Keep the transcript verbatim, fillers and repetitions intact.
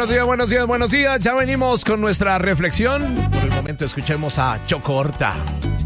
Buenos días, buenos días, buenos días. Ya venimos con nuestra reflexión. Por el momento escuchemos a Choco Horta.